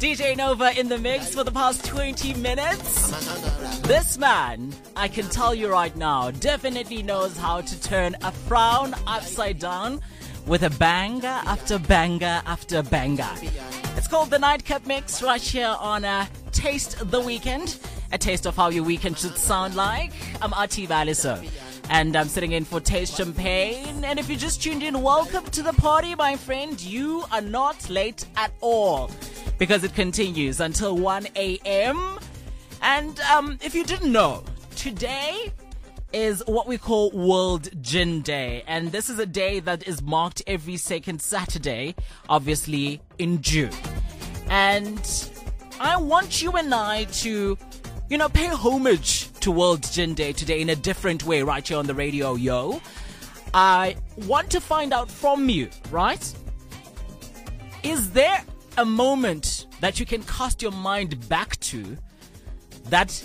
DJ Nova in the mix for the past 20 minutes. This man, I can tell you right now, definitely knows how to turn a frown upside down with a banger after banger after banger. It's called the Nightcap Mix right here on Taste the Weekend. A taste of how your weekend should sound like. I'm Ati Valiso, and I'm sitting in for Taste Champagne. And if you just tuned in, welcome to the party, my friend. You are not late at all, because it continues until 1 a.m. And if you didn't know, today is what we call World Gin Day. And this is a day that is marked every second Saturday, obviously, in June. And I want you and I to, pay homage to World Gin Day today in a different way right here on the radio, yo. I want to find out from you, right? Is there a moment that you can cast your mind back to that,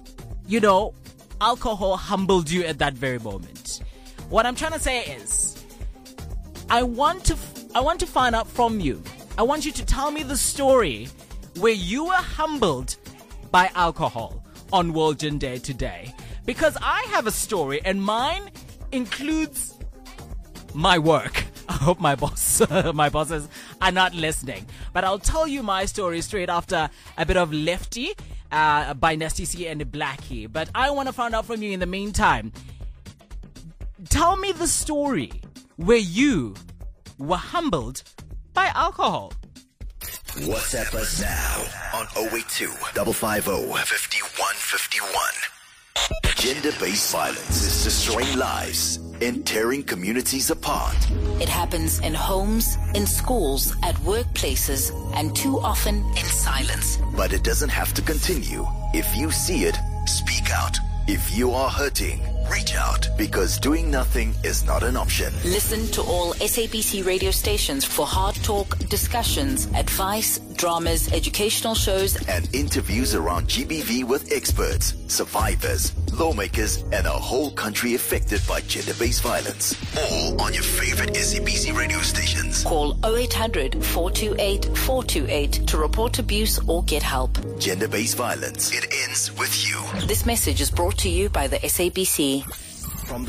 alcohol humbled you at that very moment? What I'm trying to say is, I want to find out from you. I want you to tell me the story where you were humbled by alcohol on World Gin Day today. Because I have a story, and mine includes my work. I hope my bosses are not listening. But I'll tell you my story straight after a bit of Lefty by Nasty C and Blackie. But I want to find out from you in the meantime. Tell me the story where you were humbled by alcohol. WhatsApp us now on 082 550 5151. Gender-based violence is destroying lives and tearing communities apart. It happens in homes, in schools, at workplaces, and too often in silence. But it doesn't have to continue. If you see it, speak out. If you are hurting, reach out, because doing nothing is not an option. Listen to all SABC radio stations for hard talk, discussions, advice, dramas, educational shows, and interviews around GBV with experts, survivors, lawmakers, and a whole country affected by gender-based violence. All on your favorite SABC radio stations. Call 0800 428 428 to report abuse or get help. Gender-based violence. It ends with you. This message is brought to you by the SABC.